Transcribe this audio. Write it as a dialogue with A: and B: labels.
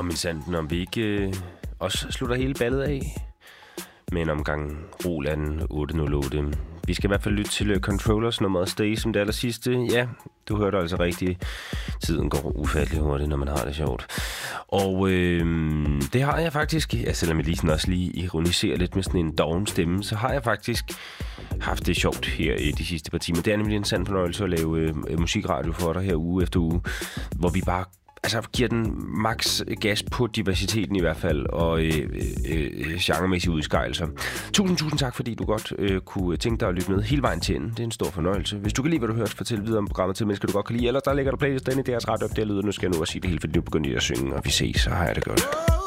A: Og min sanden, om vi ikke også slutter hele ballet af med en omgang Roland 808. Vi skal i hvert fald lytte til Controllers nummeret Stay som det aller sidste. Ja, du hørte altså rigtigt. Tiden går ufattelig hurtigt, når man har det sjovt. Og det har jeg faktisk, ja, selvom jeg også lige ironiserer lidt med sådan en doven stemme, så har jeg faktisk haft det sjovt her i de sidste par timer. Det er nemlig en sand fornøjelse at lave musikradio for dig her uge efter uge, hvor vi bare giver den max gas på diversiteten i hvert fald, og genremæssige udskejelser. Tusind tak, fordi du godt kunne tænke dig at lytte med hele vejen til enden. Det er en stor fornøjelse. Hvis du kan lide, hvad du hørte, fortæl videre om programmet til mennesker, du godt kan lide. Ellers der ligger der playlist den i deres radio op, der lyder. Nu skal jeg nu at sige det hele, fordi du begynder at synge, og vi ses, så har jeg det godt.